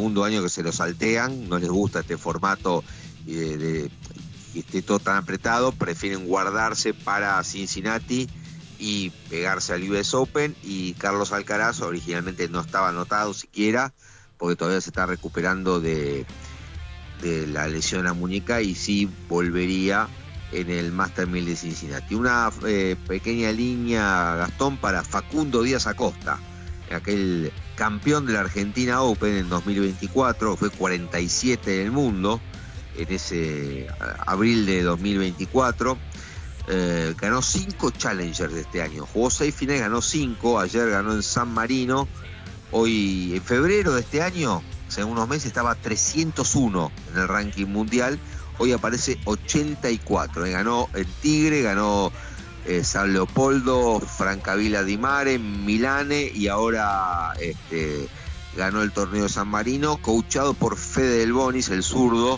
segundo año que se lo saltean, no les gusta este formato de que esté todo tan apretado, prefieren guardarse para Cincinnati y pegarse al US Open. Y Carlos Alcaraz originalmente no estaba anotado siquiera, porque todavía se está recuperando de la lesión en la muñeca, y sí volvería en el Master 1000 de Cincinnati. Una pequeña línea, Gastón, para Facundo Díaz Acosta, aquel campeón de la Argentina Open en 2024, fue 47 en el mundo en ese abril de 2024. Ganó 5 Challengers de este año, jugó 6 finales, ganó 5, ayer ganó en San Marino. Hoy, en febrero de este año, hace unos meses, estaba 301 en el ranking mundial, hoy aparece 84. Ganó el Tigre, ganó San Leopoldo, Francavilla di Mare, Milane, y ahora ganó el torneo de San Marino, coachado por Fede Del Bonis, el zurdo,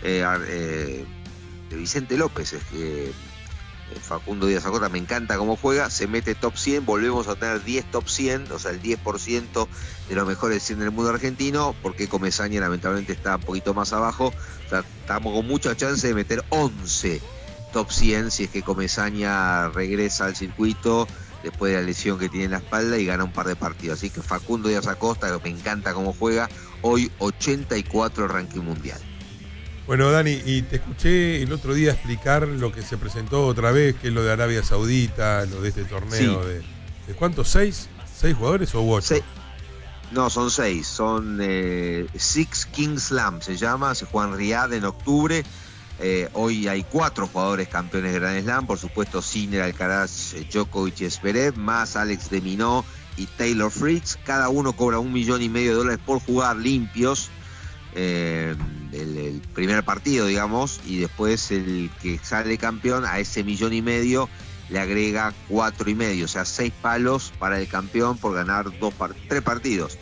de Vicente López. Facundo Díaz Acosta me encanta cómo juega, se mete top 100, volvemos a tener 10 top 100, o sea, el 10% de los mejores 100 del mundo argentino, porque Comesaña lamentablemente está un poquito más abajo. O sea, estamos con mucha chance de meter 11 top 100 si es que Comesaña regresa al circuito después de la lesión que tiene en la espalda y gana un par de partidos. Así que Facundo Díaz Acosta, me encanta cómo juega, hoy 84 el ranking mundial. Bueno, Dani, y te escuché el otro día explicar lo que se presentó otra vez, que es lo de Arabia Saudita, lo de este torneo. Sí. ¿De cuántos? ¿6 jugadores o 8? No, son 6. Son Six Kings Slam, se llama. Se juega en Riyadh en octubre. Hoy hay 4 jugadores campeones de Grand Slam. Por supuesto, Sinner, Alcaraz, Djokovic y Zverev, más Alex de Minaur y Taylor Fritz. Cada uno cobra $1,5 millones por jugar limpios. El primer partido, digamos, y después el que sale campeón a ese $1,5 millones le agrega 4,5, o sea, 6 palos para el campeón por ganar 2 partidos.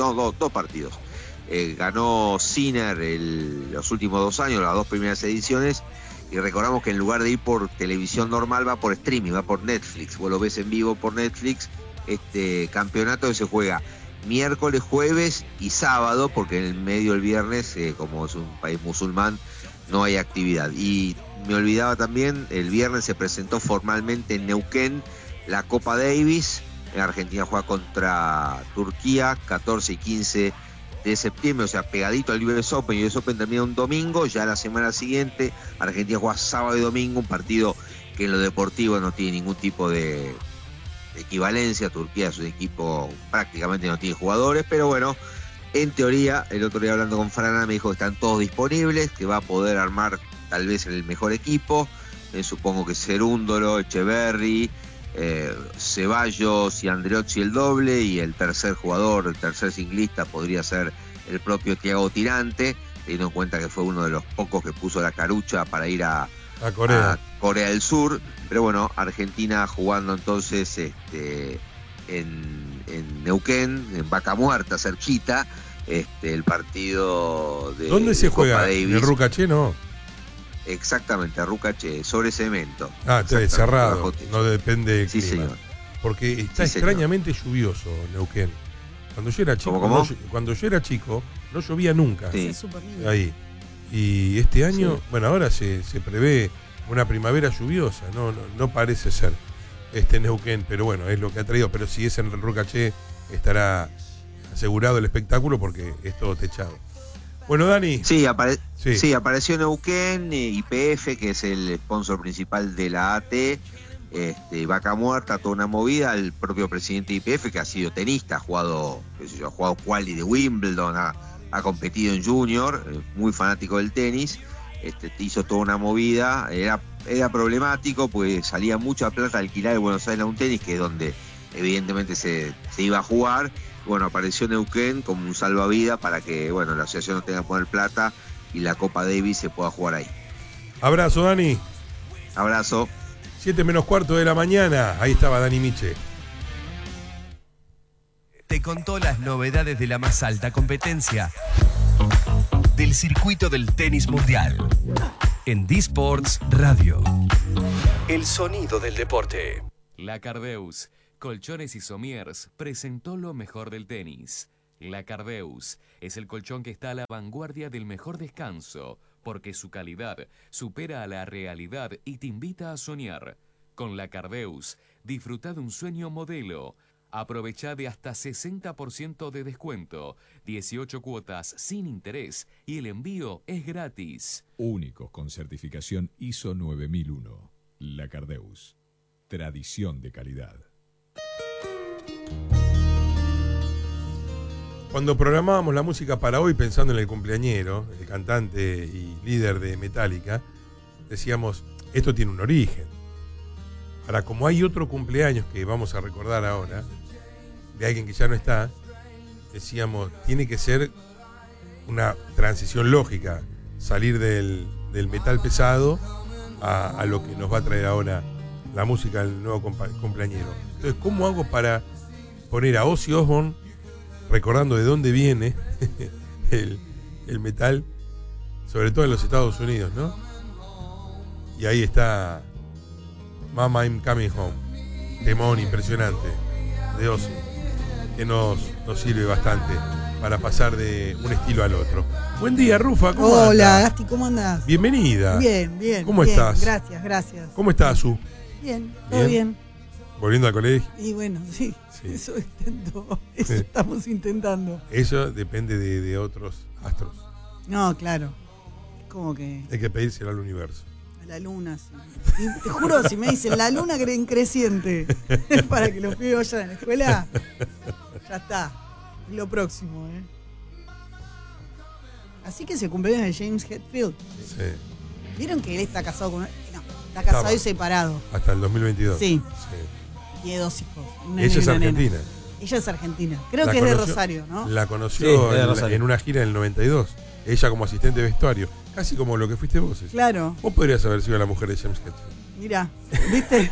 Ganó Sinner los últimos 2 años, las 2 primeras ediciones, y recordamos que en lugar de ir por televisión normal va por streaming, va por Netflix. Vos lo ves en vivo por Netflix, este campeonato que se juega miércoles, jueves y sábado, porque en el medio del viernes, como es un país musulmán, no hay actividad. Y me olvidaba también, el viernes se presentó formalmente en Neuquén la Copa Davis. Argentina juega contra Turquía 14 y 15 de septiembre, o sea, pegadito al US Open. US Open termina un domingo, ya la semana siguiente Argentina juega sábado y domingo, un partido que en lo deportivo no tiene ningún tipo de equivalencia. Turquía es un equipo prácticamente no tiene jugadores, pero bueno, en teoría, el otro día hablando con Frana me dijo que están todos disponibles, que va a poder armar tal vez el mejor equipo. Supongo que Cerúndolo, Echeverry, Ceballos y Andreotti el doble, y el tercer jugador, el tercer singlista podría ser el propio Thiago Tirante, teniendo en cuenta que fue uno de los pocos que puso la carucha para ir a Corea del Sur. Pero bueno, Argentina jugando entonces en Neuquén, en Vaca Muerta, cerquita, el partido de ¿dónde se Copa juega? Davis. ¿En Rucaché, no? Exactamente, a Rucaché, sobre cemento. Cerrado, no depende del clima. Señor. Porque está extrañamente lluvioso Neuquén. Cuando yo era chico, cuando yo era chico, no llovía nunca. Sí. Ahí. Y este año, bueno, ahora se prevé una primavera lluviosa, no parece ser Neuquén, pero bueno, es lo que ha traído. Pero si es en Rucaché, estará asegurado el espectáculo porque es todo techado. Bueno, Dani. Sí, apareció Neuquén, YPF, que es el sponsor principal de la AT, Vaca Muerta, toda una movida. El propio presidente de YPF, que ha sido tenista, ha jugado quali de Wimbledon, ha competido en Junior, muy fanático del tenis, hizo toda una movida. Era problemático, pues salía mucha plata alquilar de Buenos Aires a un tenis, que es donde evidentemente se iba a jugar. Bueno, apareció Neuquén como un salvavidas para que, bueno, la asociación no tenga que poner plata y la Copa Davis se pueda jugar ahí. Abrazo, Dani. Abrazo. 7:15 de la mañana. Ahí estaba Dani Miche. Te contó las novedades de la más alta competencia del circuito del tenis mundial. En D-Sports Radio. El sonido del deporte. La Cardeus, Colchones y Somiers presentó lo mejor del tenis. La Cardeus es el colchón que está a la vanguardia del mejor descanso, porque su calidad supera a la realidad y te invita a soñar. Con La Cardeus, disfruta de un sueño modelo. Aprovecha de hasta 60% de descuento, 18 cuotas sin interés y el envío es gratis. Únicos con certificación ISO 9001. La Cardeus. Tradición de calidad. Cuando programábamos la música para hoy pensando en el cumpleañero, el cantante y líder de Metallica, decíamos, esto tiene un origen. Ahora, como hay otro cumpleaños que vamos a recordar ahora, de alguien que ya no está, decíamos, tiene que ser una transición lógica, salir del metal pesado a lo que nos va a traer ahora la música del nuevo cumpleañero. Entonces, ¿cómo hago para poner a Ozzy Osbourne, recordando de dónde viene el metal, sobre todo en los Estados Unidos, ¿no? Y ahí está Mama I'm Coming Home, temón impresionante de Ozzy, que nos sirve bastante para pasar de un estilo al otro. Buen día, Rufa, ¿cómo andas? Hola, Gasti, ¿cómo andás? Bienvenida. Bien. ¿Cómo bien, estás? Gracias. ¿Cómo estás, Su? Bien, todo bien. ¿Volviendo al colegio? Y bueno, sí. Eso intento, eso Sí. estamos intentando. Eso depende de otros astros. No, claro. Como que Hay que pedírselo al universo. a la luna, sí. Y te juro, si me dicen la luna creen creciente para que los pibes vayan a la escuela, ya está. Es lo próximo, ¿eh? Así que se cumpleaños de James Hetfield. Sí. ¿Vieron que él está casado con... No, está casado y separado. Hasta el 2022. Sí. Tiene 2 hijos. Una Ella nena es y una nena. argentina. Ella es argentina. Creo La que es de conoció- Rosario, ¿no? La conoció Sí, es de en, Rosario. en una gira en el 92. Ella como asistente de vestuario. Casi como lo que fuiste vos. Ceci. Claro. Vos podrías haber sido la mujer de James Hetfield. Mirá, ¿viste?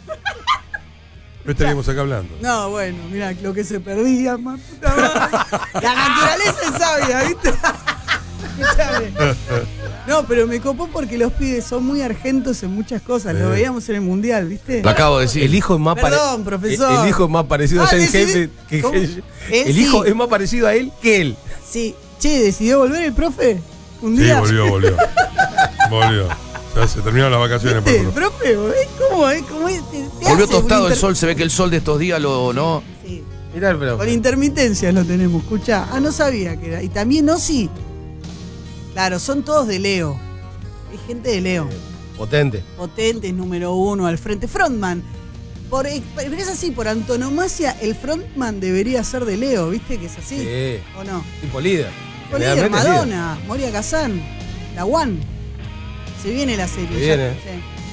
No estaríamos acá hablando. No, bueno, mirá, lo que se perdía, más puta madre. La naturaleza es sabia, ¿viste? Escuchame. No, pero me copó porque los pibes son muy argentos en muchas cosas. Lo veíamos en el mundial, ¿viste? Lo acabo de decir. El hijo es más Perdón, profesor. El hijo es más parecido a James Hetfield que ¿Cómo? Él Él hijo sí. es más parecido a él que él. Sí. Che, ¿decidió volver el profe? Un Sí, día. volvió. Volvió. Ya se terminaron las vacaciones. ¿Viste? por favor. Profe, ¿cómo es? ¿Cómo es? Te Volvió hace tostado un el sol, se ve que el sol de estos días ¿no? Sí. Mirá el profe. Con intermitencias lo tenemos, escuchá. Ah, no sabía que era. Y también Ozzy. Claro, son todos de Leo. Hay gente de Leo. Potente. Potentes, número 1 al frente. Frontman. Pero es así, por antonomasia, el frontman debería ser de Leo, ¿viste? Que es así. Sí. ¿O no? Tipo líder. O líder, Generalmente Madonna, Moria Kazan, la One. Se viene la serie. Se ya. viene. Sí.